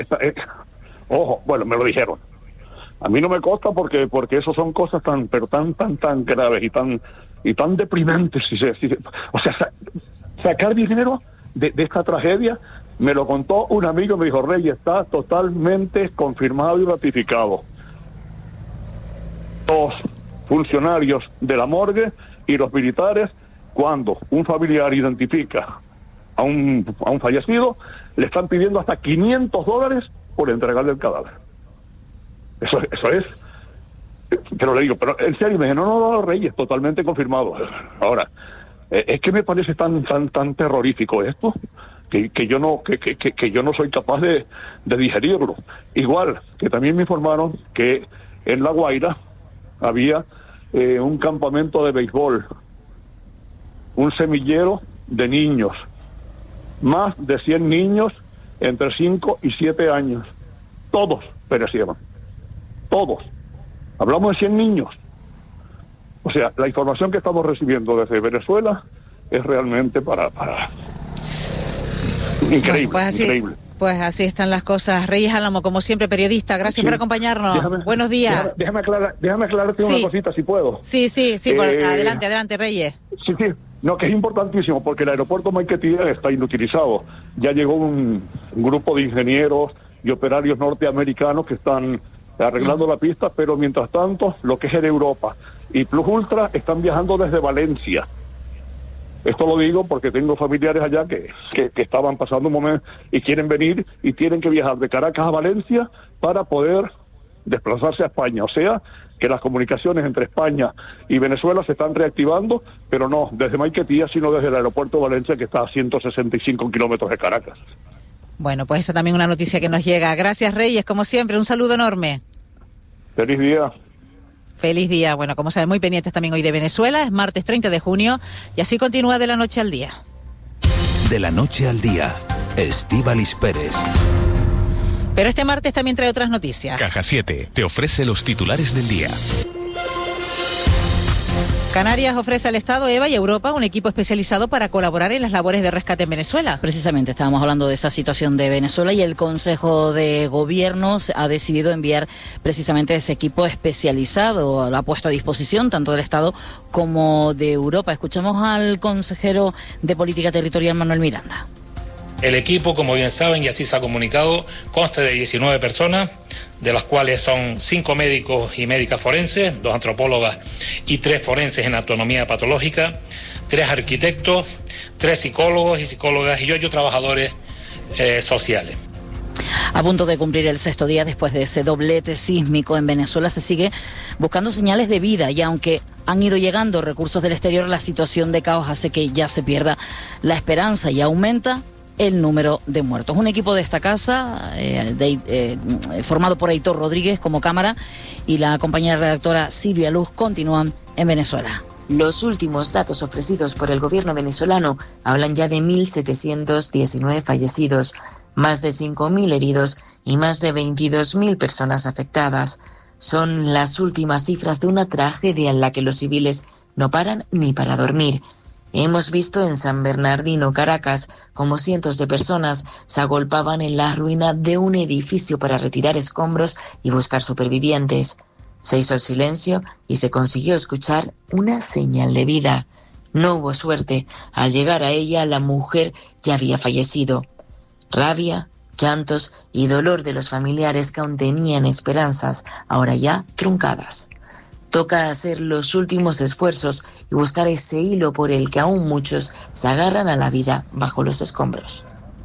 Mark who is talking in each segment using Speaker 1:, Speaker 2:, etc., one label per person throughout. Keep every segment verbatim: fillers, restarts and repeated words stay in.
Speaker 1: esta, eh, ojo, bueno, me lo dijeron. A mí no me consta porque porque eso son cosas tan, pero tan, tan, tan graves y tan y tan deprimentes. Si se, si se, o sea, sa, sacar dinero de, de esta tragedia, me lo contó un amigo, me dijo, Rey, está totalmente confirmado y ratificado. Los funcionarios de la morgue y los militares, cuando un familiar identifica a un, a un fallecido, le están pidiendo hasta quinientos dólares por entregarle el cadáver. Eso, eso es, pero le digo, pero en serio, me dije, no, no, no, Reyes, totalmente confirmado. Ahora, eh, es que me parece tan, tan, tan terrorífico esto, que, que yo no, que, que, que yo no soy capaz de, de digerirlo. Igual, que también me informaron que en La Guaira había eh, un campamento de béisbol, un semillero de niños, más de cien niños entre cinco y siete años, todos perecieron. Todos. Hablamos de cien niños. O sea, la información que estamos recibiendo desde Venezuela es realmente para... para... Increíble,
Speaker 2: bueno, pues así,
Speaker 1: increíble.
Speaker 2: Pues así están las cosas. Reyes Álamo, como siempre, periodista. Gracias sí. por acompañarnos. Déjame, Buenos días.
Speaker 1: Déjame, déjame, aclarar, déjame aclararte sí. una cosita, si puedo.
Speaker 2: Sí, sí, sí. Por, eh, adelante, adelante, Reyes.
Speaker 1: Sí, sí. No, que es importantísimo, porque el aeropuerto Maiquetía está inutilizado. Ya llegó un, un grupo de ingenieros y operarios norteamericanos que están arreglando la pista, pero mientras tanto, lo que es en Europa y Plus Ultra están viajando desde Valencia. Esto lo digo porque tengo familiares allá que, que, que estaban pasando un momento y quieren venir y tienen que viajar de Caracas a Valencia para poder desplazarse a España. O sea, que las comunicaciones entre España y Venezuela se están reactivando, pero no desde Maiquetía, sino desde el aeropuerto de Valencia, que está a ciento sesenta y cinco kilómetros de Caracas.
Speaker 2: Bueno, pues esa también es una noticia que nos llega. Gracias, Reyes, como siempre, un saludo enorme.
Speaker 1: Feliz día.
Speaker 2: Feliz día. Bueno, como saben, muy pendientes también hoy de Venezuela. Es martes treinta de junio y así continúa De la Noche al Día.
Speaker 3: De la Noche al Día, Estíbaliz Pérez.
Speaker 2: Pero este martes también trae otras noticias.
Speaker 3: Caja siete te ofrece los titulares del día.
Speaker 2: Canarias ofrece al Estado, Eva y Europa un equipo especializado para colaborar en las labores de rescate en Venezuela.
Speaker 4: Precisamente estábamos hablando de esa situación de Venezuela y el Consejo de Gobierno ha decidido enviar precisamente ese equipo especializado. Lo ha puesto a disposición tanto del Estado como de Europa. Escuchamos al consejero de Política Territorial, Manuel Miranda.
Speaker 5: El equipo, como bien saben, y así se ha comunicado, consta de diecinueve personas, de las cuales son cinco médicos y médicas forenses, dos antropólogas y tres forenses en anatomía patológica, tres arquitectos, tres psicólogos y psicólogas y ocho trabajadores eh, sociales.
Speaker 4: A punto de cumplir el sexto día después de ese doblete sísmico en Venezuela, se sigue buscando señales de vida y aunque han ido llegando recursos del exterior, la situación de caos hace que ya se pierda la esperanza y aumenta el número de muertos. Un equipo de esta casa, eh, de, eh, formado por Heitor Rodríguez como cámara y la compañera redactora Silvia Luz, continúan en Venezuela.
Speaker 6: Los últimos datos ofrecidos por el gobierno venezolano hablan ya de mil setecientos diecinueve fallecidos, más de cinco mil heridos y más de veintidós mil personas afectadas. Son las últimas cifras de una tragedia en la que los civiles no paran ni para dormir. Hemos visto en San Bernardino, Caracas, como cientos de personas se agolpaban en la ruina de un edificio para retirar escombros y buscar supervivientes. Se hizo el silencio y se consiguió escuchar una señal de vida. No hubo suerte. Al llegar a ella, la mujer ya había fallecido. Rabia, llantos y dolor de los familiares que aún tenían esperanzas, ahora ya truncadas. Toca hacer los últimos esfuerzos y buscar ese hilo por el que aún muchos se agarran a la vida bajo los escombros.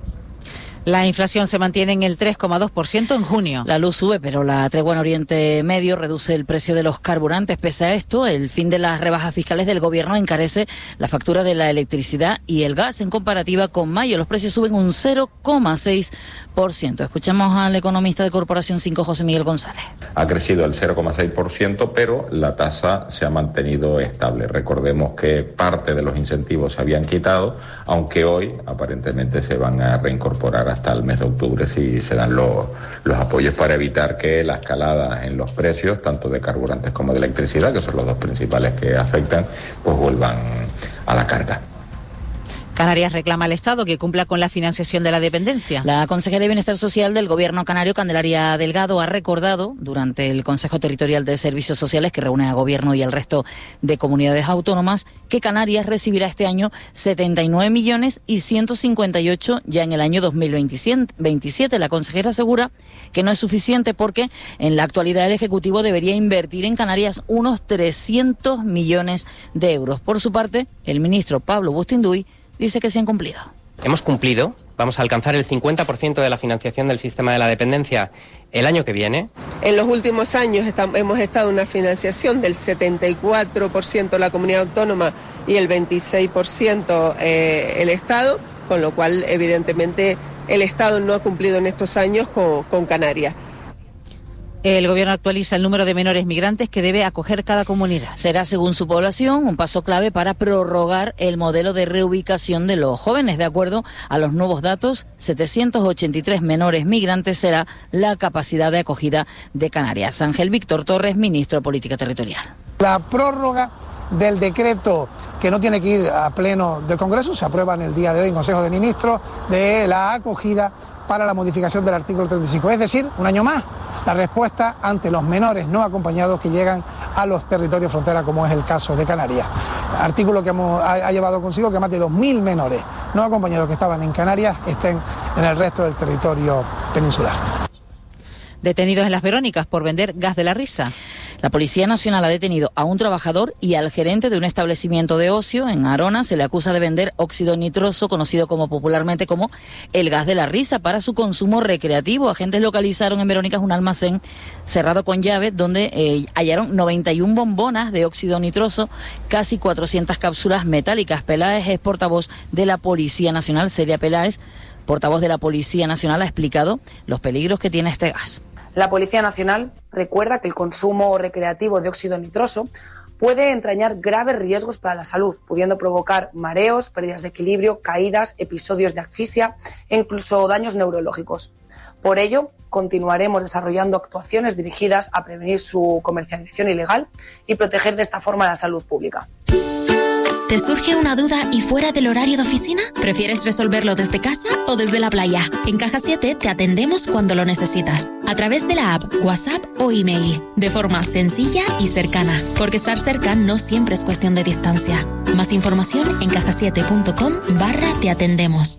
Speaker 2: La inflación se mantiene en el tres coma dos por ciento en junio.
Speaker 4: La luz sube, pero la tregua en Oriente Medio reduce el precio de los carburantes. Pese a esto, el fin de las rebajas fiscales del gobierno encarece la factura de la electricidad y el gas. En comparativa con mayo, los precios suben un cero coma seis por ciento. Escuchamos al economista de Corporación cinco, José Miguel González.
Speaker 7: Ha crecido el cero coma seis por ciento, pero la tasa se ha mantenido estable. Recordemos que parte de los incentivos se habían quitado, aunque hoy aparentemente se van a reincorporar hasta el mes de octubre si se dan los, los apoyos para evitar que la escalada en los precios, tanto de carburantes como de electricidad, que son los dos principales que afectan, pues vuelvan a la carga.
Speaker 2: Canarias reclama al Estado que cumpla con la financiación de la dependencia.
Speaker 4: La consejera de Bienestar Social del Gobierno canario, Candelaria Delgado, ha recordado durante el Consejo Territorial de Servicios Sociales, que reúne a Gobierno y al resto de comunidades autónomas, que Canarias recibirá este año setenta y nueve millones y ciento cincuenta y ocho ya en el año dos mil veintisiete. La consejera asegura que no es suficiente porque en la actualidad el Ejecutivo debería invertir en Canarias unos trescientos millones de euros. Por su parte, el ministro Pablo Bustinduy dice que se han cumplido.
Speaker 8: Hemos cumplido, vamos a alcanzar el cincuenta por ciento de la financiación del sistema de la dependencia el año que viene.
Speaker 9: En los últimos años estamos, hemos estado en una financiación del setenta y cuatro por ciento la comunidad autónoma y el veintiséis por ciento eh, el Estado, con lo cual evidentemente el Estado no ha cumplido en estos años con, con Canarias.
Speaker 2: El Gobierno actualiza el número de menores migrantes que debe acoger cada comunidad.
Speaker 4: Será, según su población, un paso clave para prorrogar el modelo de reubicación de los jóvenes. De acuerdo a los nuevos datos, setecientos ochenta y tres menores migrantes será la capacidad de acogida de Canarias. Ángel Víctor Torres, ministro de Política Territorial.
Speaker 10: La prórroga del decreto, que no tiene que ir a pleno del Congreso, se aprueba en el día de hoy en Consejo de Ministros, de la acogida para la modificación del artículo treinta y cinco, es decir, un año más, la respuesta ante los menores no acompañados que llegan a los territorios frontera, como es el caso de Canarias. Artículo que hemos, ha, ha llevado consigo que más de dos mil menores no acompañados que estaban en Canarias estén en el resto del territorio peninsular.
Speaker 2: Detenidos en Las Verónicas por vender gas de la risa.
Speaker 4: La Policía Nacional ha detenido a un trabajador y al gerente de un establecimiento de ocio en Arona. Se le acusa de vender óxido nitroso, conocido como popularmente como el gas de la risa, para su consumo recreativo. Agentes localizaron en Verónicas un almacén cerrado con llave donde eh, hallaron noventa y una bombonas de óxido nitroso, casi cuatrocientas cápsulas metálicas. Peláez es portavoz de la Policía Nacional. Celia Peláez, portavoz de la Policía Nacional, ha explicado los peligros que tiene este gas.
Speaker 11: La Policía Nacional recuerda que el consumo recreativo de óxido nitroso puede entrañar graves riesgos para la salud, pudiendo provocar mareos, pérdidas de equilibrio, caídas, episodios de asfixia e incluso daños neurológicos. Por ello, continuaremos desarrollando actuaciones dirigidas a prevenir su comercialización ilegal y proteger de esta forma la salud pública.
Speaker 12: ¿Te surge una duda y fuera del horario de oficina? ¿Prefieres resolverlo desde casa o desde la playa? En Caja siete te atendemos cuando lo necesitas, a través de la app, WhatsApp o email, de forma sencilla y cercana, porque estar cerca no siempre es cuestión de distancia. Más información en caja siete punto com barra te atendemos.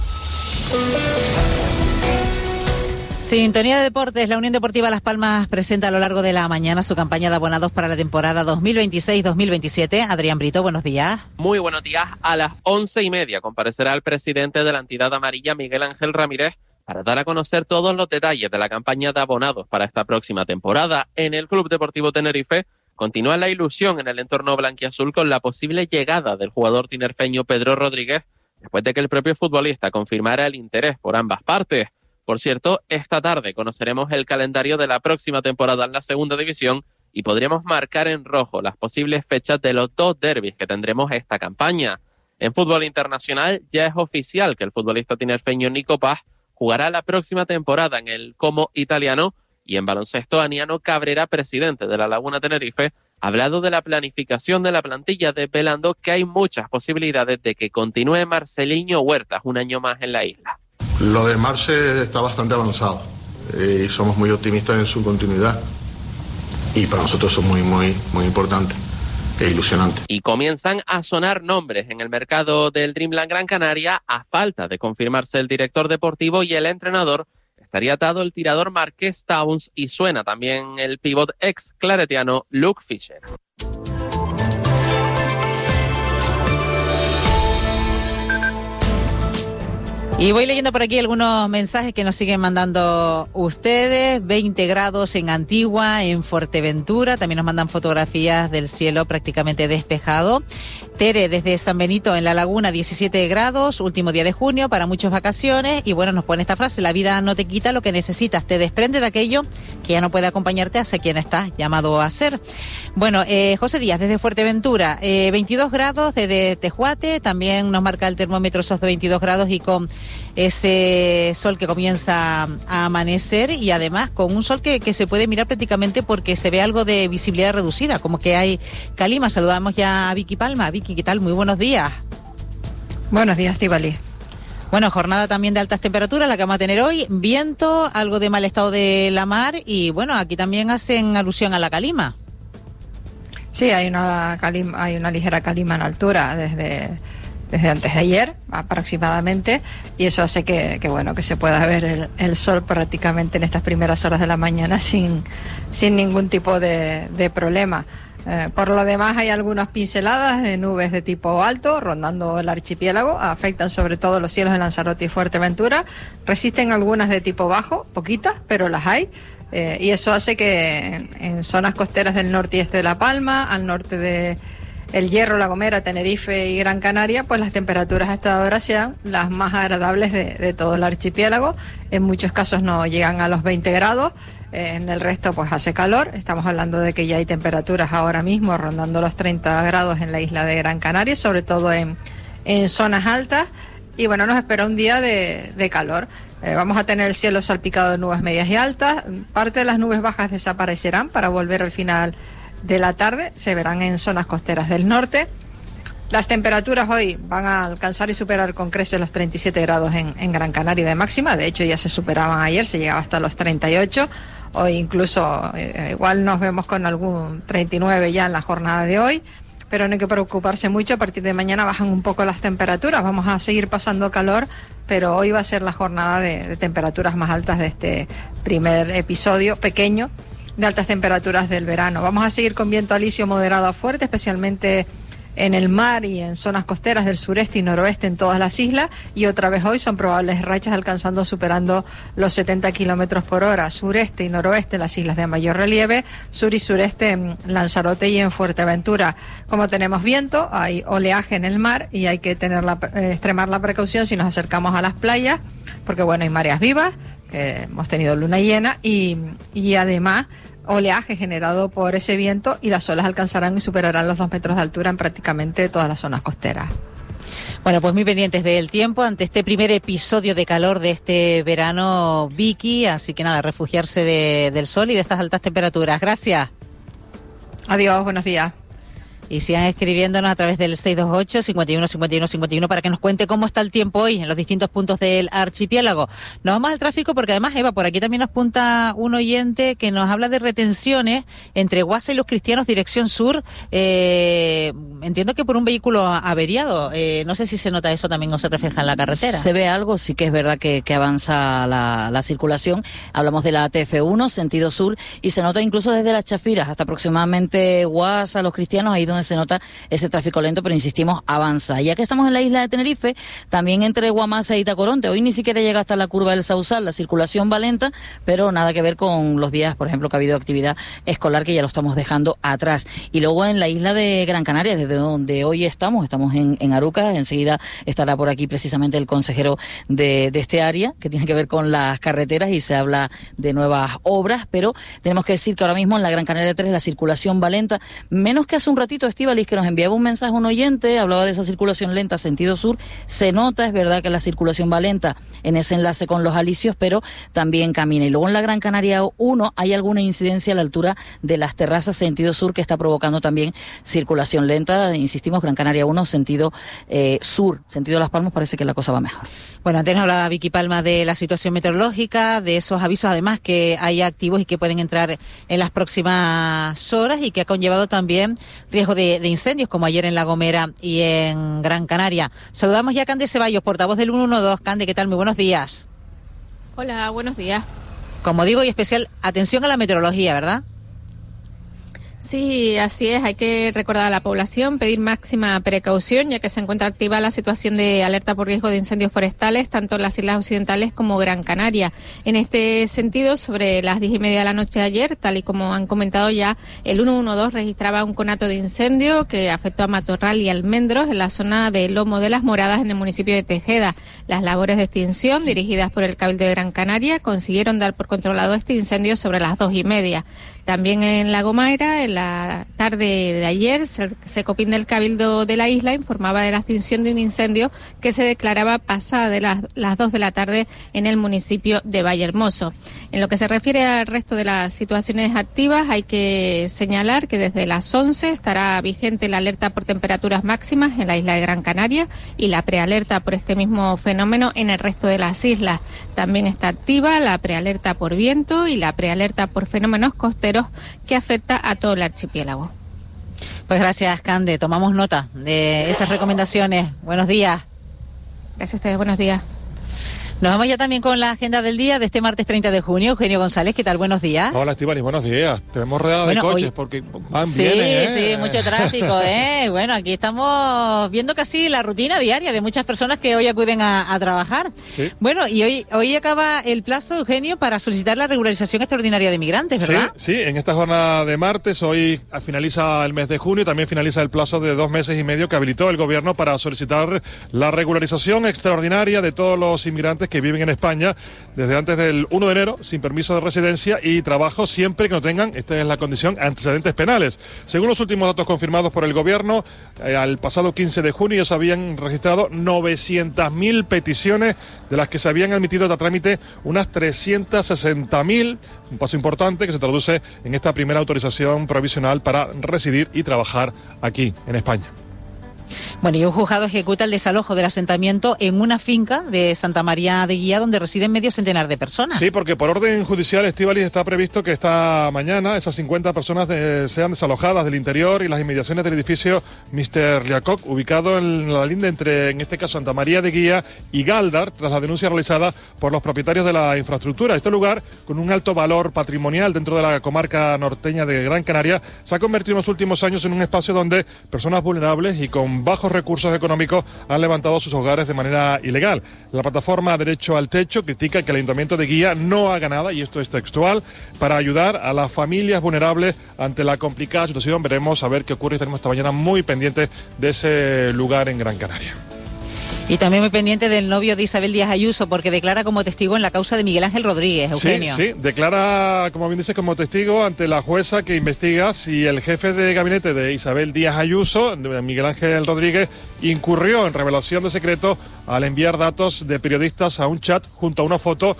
Speaker 2: Sintonía de Deportes. La Unión Deportiva Las Palmas presenta a lo largo de la mañana su campaña de abonados para la temporada dos mil veintiséis dos mil veintisiete. Adrián Brito, buenos días.
Speaker 13: Muy buenos días. A las once y media comparecerá el presidente de la entidad amarilla, Miguel Ángel Ramírez, para dar a conocer todos los detalles de la campaña de abonados para esta próxima temporada. En el Club Deportivo Tenerife continúa la ilusión en el entorno blanquiazul con la posible llegada del jugador tinerfeño Pedro Rodríguez, después de que el propio futbolista confirmara el interés por ambas partes. Por cierto, esta tarde conoceremos el calendario de la próxima temporada en la segunda división y podríamos marcar en rojo las posibles fechas de los dos derbis que tendremos esta campaña. En fútbol internacional ya es oficial que el futbolista tinerfeño Nico Paz jugará la próxima temporada en el Como italiano, y en baloncesto Aniano Cabrera, presidente de la Laguna Tenerife, ha hablado de la planificación de la plantilla, desvelando que hay muchas posibilidades de que continúe Marceliño Huertas un año más en la isla.
Speaker 14: Lo de Marce está bastante avanzado eh, y somos muy optimistas en su continuidad, y para nosotros eso es muy, muy, muy importante e ilusionante.
Speaker 13: Y comienzan a sonar nombres en el mercado del Dreamland Gran Canaria. A falta de confirmarse el director deportivo y el entrenador, estaría atado el tirador Marqués Towns y suena también el pívot ex claretiano Luke Fisher.
Speaker 2: Y voy leyendo por aquí algunos mensajes que nos siguen mandando ustedes. veinte grados en Antigua, en Fuerteventura. También nos mandan fotografías del cielo prácticamente despejado. Tere, desde San Benito, en La Laguna, diecisiete grados, último día de junio, para muchas vacaciones. Y bueno, nos pone esta frase: la vida no te quita lo que necesitas, te desprende de aquello que ya no puede acompañarte hacia quien estás llamado a ser. Bueno, eh, José Díaz, desde Fuerteventura, eh, veintidós grados, desde Tejuate, también nos marca el termómetro esos veintidós grados y con ese sol que comienza a amanecer, y además con un sol que, que se puede mirar prácticamente porque se ve algo de visibilidad reducida, como que hay calima. Saludamos ya a Vicky Palma. Vicky, ¿qué tal? Muy buenos días.
Speaker 15: Buenos días, Estíbaliz.
Speaker 2: Bueno, jornada también de altas temperaturas la que vamos a tener hoy, viento, algo de mal estado de la mar y bueno, aquí también hacen alusión a la calima.
Speaker 15: Sí, hay una calima, hay una ligera calima en altura desde, desde antes de ayer aproximadamente y eso hace que, que bueno, que se pueda ver el, el sol prácticamente en estas primeras horas de la mañana sin, sin ningún tipo de, de problema. Eh, por lo demás hay algunas pinceladas de nubes de tipo alto rondando el archipiélago, afectan sobre todo los cielos de Lanzarote y Fuerteventura, resisten algunas de tipo bajo, poquitas, pero las hay, eh, y eso hace que en, en zonas costeras del norte y este de La Palma, al norte de El Hierro, La Gomera, Tenerife y Gran Canaria, pues las temperaturas a esta hora sean las más agradables de, de todo el archipiélago. En muchos casos no llegan a los veinte grados. En el resto pues hace calor, estamos hablando de que ya hay temperaturas ahora mismo rondando los treinta grados en la isla de Gran Canaria, sobre todo en, en zonas altas, y bueno, nos espera un día de, de calor. Eh, vamos a tener el cielo salpicado de nubes medias y altas, parte de las nubes bajas desaparecerán para volver al final de la tarde, se verán en zonas costeras del norte. Las temperaturas hoy van a alcanzar y superar con creces los treinta y siete grados en, en Gran Canaria de máxima, de hecho ya se superaban ayer, se llegaba hasta los treinta y ocho. Hoy incluso eh, igual nos vemos con algún treinta y nueve ya en la jornada de hoy, pero no hay que preocuparse mucho, a partir de mañana bajan un poco las temperaturas, vamos a seguir pasando calor, pero hoy va a ser la jornada de, de temperaturas más altas de este primer episodio pequeño de altas temperaturas del verano. Vamos a seguir con viento alisio moderado a fuerte, especialmente en el mar y en zonas costeras del sureste y noroeste en todas las islas, y otra vez hoy son probables rachas alcanzando, superando los setenta kilómetros por hora, sureste y noroeste en las islas de mayor relieve, sur y sureste en Lanzarote y en Fuerteventura. Como tenemos viento, hay oleaje en el mar y hay que tener la, eh, extremar la precaución si nos acercamos a las playas, porque bueno, hay mareas vivas, eh, hemos tenido luna llena y, y además oleaje generado por ese viento, y las olas alcanzarán y superarán los dos metros de altura en prácticamente todas las zonas costeras.
Speaker 2: Bueno, pues muy pendientes del tiempo ante este primer episodio de calor de este verano, Vicky, así que nada, refugiarse de, del sol y de estas altas temperaturas. Gracias.
Speaker 15: Adiós, buenos días.
Speaker 2: Y sigan escribiéndonos a través del seis dos ocho, cincuenta y uno, cincuenta y uno, cincuenta y uno para que nos cuente cómo está el tiempo hoy en los distintos puntos del archipiélago. Nos vamos al tráfico porque además, Eva, por aquí también nos apunta un oyente que nos habla de retenciones entre Guasa y Los Cristianos, dirección sur. Eh, entiendo que por un vehículo averiado. Eh, no sé si se nota eso también o se refleja en la carretera.
Speaker 4: Se ve algo, sí que es verdad que, que avanza la, la circulación. Hablamos de la T F uno, sentido sur, y se nota incluso desde las Chafiras hasta aproximadamente Guasa, Los Cristianos, ahí donde se nota ese tráfico lento, pero insistimos, avanza. Ya que estamos en la isla de Tenerife, también entre Guamasa y Tacoronte, hoy ni siquiera llega hasta la curva del Sausal, la circulación va lenta, pero nada que ver con los días, por ejemplo, que ha habido actividad escolar, que ya lo estamos dejando atrás. Y luego en la isla de Gran Canaria, desde donde hoy estamos, estamos en, en Arucas, enseguida estará por aquí precisamente el consejero de, de este área, que tiene que ver con las carreteras, y se habla de nuevas obras, pero tenemos que decir que ahora mismo en la Gran Canaria tres la circulación va lenta, menos que hace un ratito Estíbaliz, que nos enviaba un mensaje un oyente, hablaba de esa circulación lenta sentido sur, se nota, es verdad que la circulación va lenta en ese enlace con Los Alisios, pero también camina. Y luego en la Gran Canaria uno hay alguna incidencia a la altura de las terrazas sentido sur que está provocando también circulación lenta, insistimos, Gran Canaria uno sentido eh, sur, sentido Las Palmas, parece que la cosa va mejor.
Speaker 2: Bueno, antes nos hablaba Vicky Palma de la situación meteorológica, de esos avisos además que hay activos y que pueden entrar en las próximas horas y que ha conllevado también riesgo de, de incendios, como ayer en La Gomera y en Gran Canaria. Saludamos ya a Cande Ceballos, portavoz del ciento doce. Cande, ¿qué tal? Muy buenos días.
Speaker 16: Hola, buenos días.
Speaker 2: Como digo, y especial atención a la meteorología, ¿verdad?
Speaker 16: Sí, así es. Hay que recordar a la población, pedir máxima precaución, ya que se encuentra activa la situación de alerta por riesgo de incendios forestales, tanto en las Islas Occidentales como Gran Canaria. En este sentido, sobre las diez y media de la noche de ayer, tal y como han comentado ya, el ciento doce registraba un conato de incendio que afectó a matorral y almendros en la zona de Lomo de las Moradas, en el municipio de Tejeda. Las labores de extinción, dirigidas por el Cabildo de Gran Canaria, consiguieron dar por controlado este incendio sobre las dos y media. También en La Gomera, en la tarde de ayer, el Secopin del Cabildo de la isla informaba de la extinción de un incendio que se declaraba pasada de las, las dos de la tarde en el municipio de Vallehermoso. En lo que se refiere al resto de las situaciones activas, hay que señalar que desde las once estará vigente la alerta por temperaturas máximas en la isla de Gran Canaria y la prealerta por este mismo fenómeno en el resto de las islas. También está activa la prealerta por viento y la prealerta por fenómenos costeros que afecta a todo el archipiélago.
Speaker 2: Pues gracias, Cande. Tomamos nota de esas recomendaciones. Buenos días.
Speaker 16: Gracias a ustedes. Buenos días.
Speaker 2: Nos vamos ya también con la agenda del día de este martes treinta de junio. Eugenio González, ¿qué tal? Buenos días.
Speaker 17: Hola, Estíbaliz, buenos días. Tenemos rodeada bueno, de coches hoy... porque van
Speaker 2: sí,
Speaker 17: vienen, ¿eh?
Speaker 2: Sí, mucho tráfico, ¿eh? Bueno, aquí estamos viendo casi la rutina diaria de muchas personas que hoy acuden a, a trabajar. Sí. Bueno, y hoy hoy acaba el plazo, Eugenio, para solicitar la regularización extraordinaria de migrantes, ¿verdad?
Speaker 17: Sí, sí, en esta jornada de martes, hoy finaliza el mes de junio y también finaliza el plazo de dos meses y medio que habilitó el gobierno para solicitar la regularización extraordinaria de todos los inmigrantes que viven en España desde antes del uno de enero, sin permiso de residencia y trabajo, siempre que no tengan, esta es la condición, antecedentes penales. Según los últimos datos confirmados por el gobierno, eh, al pasado quince de junio ya se habían registrado novecientas mil peticiones, de las que se habían admitido a trámite unas trescientas sesenta mil, un paso importante que se traduce en esta primera autorización provisional para residir y trabajar aquí en España.
Speaker 2: Bueno, y un juzgado ejecuta el desalojo del asentamiento en una finca de Santa María de Guía, donde residen medio centenar de personas.
Speaker 17: Sí, porque por orden judicial, Estíbaliz, está previsto que esta mañana esas cincuenta personas de, sean desalojadas del interior y las inmediaciones del edificio mister Liacoc, ubicado en la linda entre, en este caso, Santa María de Guía y Galdar, tras la denuncia realizada por los propietarios de la infraestructura. Este lugar, con un alto valor patrimonial dentro de la comarca norteña de Gran Canaria, se ha convertido en los últimos años en un espacio donde personas vulnerables y con bajos recursos económicos han levantado sus hogares de manera ilegal. La plataforma Derecho al Techo critica que el Ayuntamiento de Guía no haga nada, y esto es textual, para ayudar a las familias vulnerables ante la complicada situación. Veremos a ver qué ocurre y estaremos esta mañana muy pendientes de ese lugar en Gran Canaria.
Speaker 2: Y también muy pendiente del novio de Isabel Díaz Ayuso, porque declara como testigo en la causa de Miguel Ángel Rodríguez, Eugenio.
Speaker 17: Sí, sí, declara, como bien dices, como testigo ante la jueza que investiga si el jefe de gabinete de Isabel Díaz Ayuso, de Miguel Ángel Rodríguez, incurrió en revelación de secreto al enviar datos de periodistas a un chat junto a una foto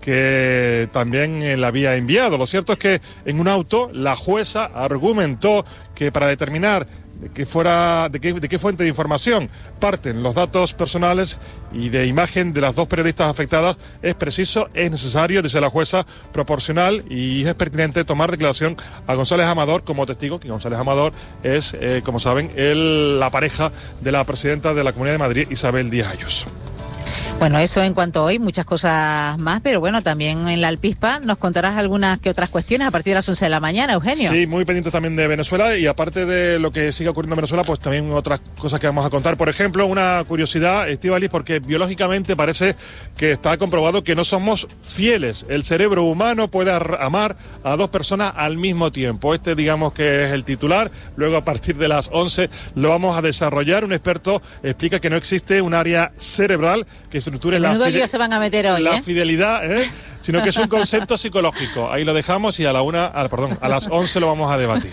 Speaker 17: que también le había enviado. Lo cierto es que en un auto la jueza argumentó que para determinar de qué fuera, de qué, de qué fuente de información parten los datos personales y de imagen de las dos periodistas afectadas, es preciso, es necesario, dice la jueza, proporcional, y es pertinente tomar declaración a González Amador como testigo, que González Amador es, eh, como saben, el, la pareja de la presidenta de la Comunidad de Madrid, Isabel Díaz Ayuso.
Speaker 2: Bueno, eso en cuanto a hoy, muchas cosas más, pero bueno, también en la Alpispa nos contarás algunas que otras cuestiones a partir de las once de la mañana, Eugenio.
Speaker 17: Sí, muy pendientes también de Venezuela, y aparte de lo que sigue ocurriendo en Venezuela, pues también otras cosas que vamos a contar. Por ejemplo, una curiosidad, Estíbaliz, porque biológicamente parece que está comprobado que no somos fieles. El cerebro humano puede amar a dos personas al mismo tiempo. Este, digamos que es el titular. Luego, a partir de las once, lo vamos a desarrollar. Un experto explica que no existe un área cerebral que estructure la,
Speaker 2: fide- se van a meter hoy,
Speaker 17: la
Speaker 2: ¿eh?
Speaker 17: fidelidad, ¿eh? sino que es un concepto psicológico. Ahí lo dejamos y a la una, a, perdón, a las once lo vamos a debatir.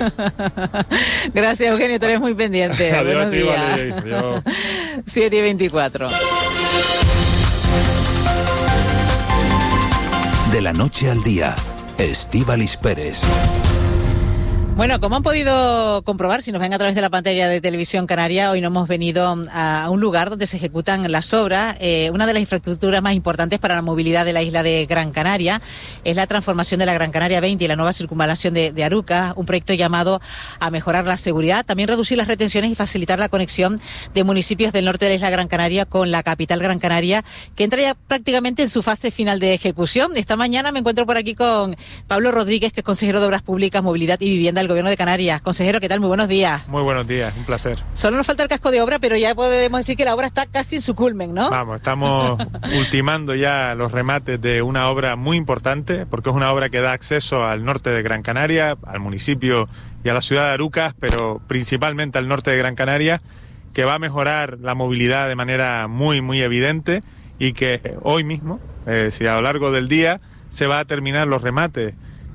Speaker 2: Gracias, Eugenio, tú eres muy pendiente.
Speaker 17: Adiós,
Speaker 2: Buenos días.
Speaker 17: Vale, adiós.
Speaker 2: siete y veinticuatro.
Speaker 3: De la noche al día, Estíbaliz Pérez.
Speaker 2: Bueno, como han podido comprobar, si nos ven a través de la pantalla de Televisión Canaria, hoy no hemos venido a un lugar donde se ejecutan las obras. Eh, una de las infraestructuras más importantes para la movilidad de la isla de Gran Canaria es la transformación de la Gran Canaria veinte y la nueva circunvalación de, de Arucas, un proyecto llamado a mejorar la seguridad, también reducir las retenciones y facilitar la conexión de municipios del norte de la isla Gran Canaria con la capital Gran Canaria, que entra ya prácticamente en su fase final de ejecución. Esta mañana me encuentro por aquí con Pablo Rodríguez, que es consejero de Obras Públicas, Movilidad y Vivienda del Gobierno de Canarias. Consejero, ¿qué tal? Muy buenos días.
Speaker 18: Muy buenos días, un placer.
Speaker 2: Solo nos falta el casco de obra, pero ya podemos decir que la obra está casi en su culmen, ¿no?
Speaker 18: Vamos, estamos ultimando ya los remates de una obra muy importante, porque es una obra que da acceso al norte de Gran Canaria, al municipio y a la ciudad de Arucas, pero principalmente al norte de Gran Canaria, que va a mejorar la movilidad de manera muy, muy evidente, y que hoy mismo, es decir, a lo largo del día, se va a terminar los remates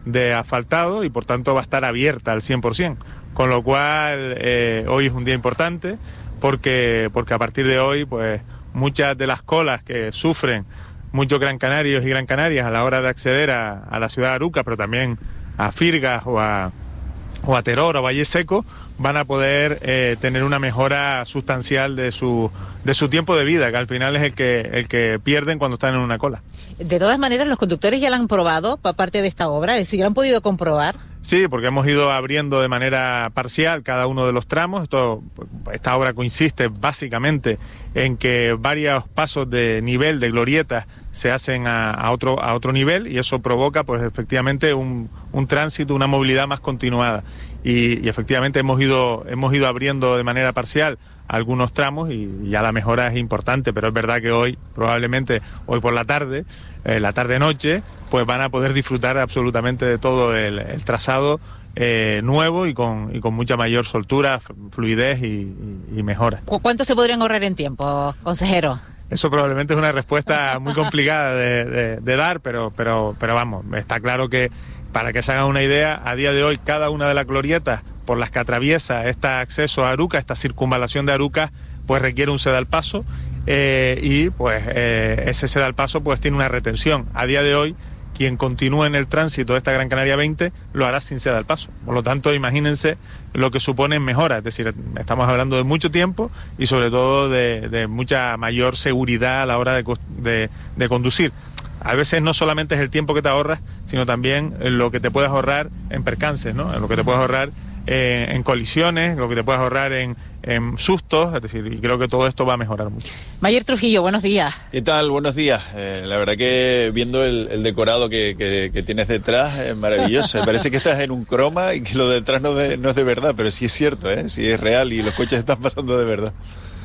Speaker 18: de asfaltado y por tanto va a estar abierta al cien por ciento. Con lo cual eh, hoy es un día importante porque, porque a partir de hoy pues muchas de las colas que sufren muchos gran canarios y gran canarias a la hora de acceder a, a la ciudad de Aruca, pero también a Firgas o a, o a Teror o Valle Seco, van a poder eh, tener una mejora sustancial de su, de su tiempo de vida, que al final es el que, el que pierden cuando están en una cola.
Speaker 2: De todas maneras, los conductores ya la han probado, aparte de esta obra, es decir, ¿la han podido comprobar?
Speaker 18: Sí, porque hemos ido abriendo de manera parcial cada uno de los tramos. Esto, esta obra consiste básicamente en que varios pasos de nivel de glorietas se hacen a, a otro a otro nivel y eso provoca pues efectivamente un, un tránsito, una movilidad más continuada. Y, y efectivamente hemos ido hemos ido abriendo de manera parcial algunos tramos y ya la mejora es importante, pero es verdad que hoy, probablemente hoy por la tarde, eh, la tarde-noche, pues van a poder disfrutar absolutamente de todo el, el trazado eh, nuevo y con, y con mucha mayor soltura, fluidez y, y, y mejora.
Speaker 2: ¿Cuánto se podrían ahorrar en tiempo, consejero?
Speaker 18: Eso probablemente es una respuesta muy complicada de, de, de dar, pero, pero, pero vamos, está claro que para que se hagan una idea, a día de hoy cada una de las glorietas por las que atraviesa este acceso a Aruca, esta circunvalación de Aruca, pues requiere un ceda al paso eh, y pues eh, ese ceda al paso pues tiene una retención. A día de hoy, quien continúe en el tránsito de esta Gran Canaria veinte lo hará sin ceda al paso. Por lo tanto, imagínense lo que supone mejora, es decir, estamos hablando de mucho tiempo y sobre todo de, de mucha mayor seguridad a la hora de, de, de conducir. A veces no solamente es el tiempo que te ahorras, sino también lo que te puedes ahorrar en percances, ¿no? Lo que te puedes ahorrar eh, en colisiones, lo que te puedes ahorrar en, en sustos, es decir, y creo que todo esto va a mejorar mucho.
Speaker 2: Mayer Trujillo, buenos días.
Speaker 19: ¿Qué tal? Buenos días. Eh, la verdad que viendo el, el decorado que, que, que tienes detrás es maravilloso. Me parece que estás en un croma y que lo de detrás no, de, no es de verdad, pero sí es cierto, ¿eh? Sí es real y los coches están pasando de verdad.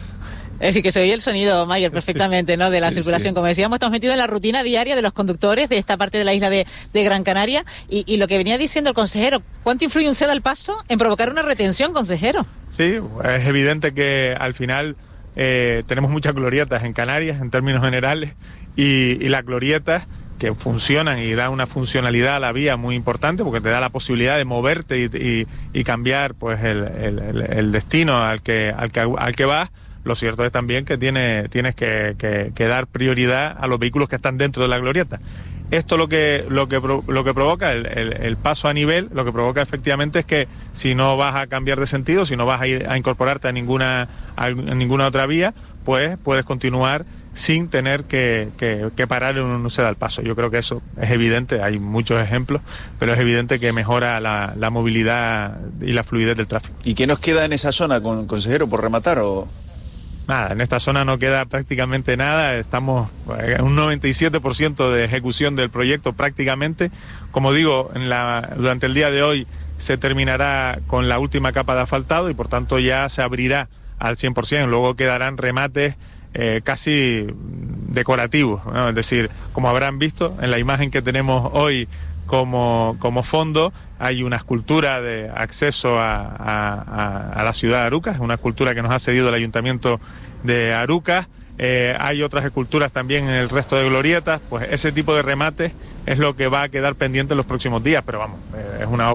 Speaker 2: Es decir, que se oye el sonido, Mayer, perfectamente, ¿no? De la
Speaker 19: sí,
Speaker 2: circulación.
Speaker 19: Sí.
Speaker 2: Como decíamos, estamos metidos en la rutina diaria de los conductores de esta parte de la isla de, de Gran Canaria. Y, y lo que venía diciendo el consejero, ¿cuánto influye un ceda al paso en provocar una retención, consejero?
Speaker 18: Sí, es evidente que al final eh, tenemos muchas glorietas en Canarias, en términos generales, y, y las glorietas que funcionan y dan una funcionalidad a la vía muy importante porque te da la posibilidad de moverte y, y, y cambiar pues el, el, el, el destino al que, al que, al que vas. Lo cierto es también que tiene, tienes que, que, que dar prioridad a los vehículos que están dentro de la glorieta. Esto lo que, lo que, lo que provoca, el, el, el paso a nivel, lo que provoca efectivamente es que si no vas a cambiar de sentido, si no vas a ir a incorporarte a ninguna, a ninguna otra vía, pues puedes continuar sin tener que, que, que parar en un ceda al paso. Yo creo que eso es evidente, hay muchos ejemplos, pero es evidente que mejora la, la movilidad y la fluidez del tráfico.
Speaker 19: ¿Y qué nos queda en esa zona, con, consejero, por rematar o...?
Speaker 18: Nada, en esta zona no queda prácticamente nada, estamos en un noventa y siete por ciento de ejecución del proyecto prácticamente. Como digo, en la, durante el día de hoy se terminará con la última capa de asfaltado y por tanto ya se abrirá al cien por ciento. Luego quedarán remates eh, casi decorativos, ¿no? Es decir, como habrán visto en la imagen que tenemos hoy como, como fondo, hay una escultura de acceso a, a, a la ciudad de Arucas, una escultura que nos ha cedido el Ayuntamiento de Arucas. Eh, hay otras esculturas también en el resto de glorietas, pues ese tipo de remates es lo que va a quedar pendiente en los próximos días, pero vamos, eh, es una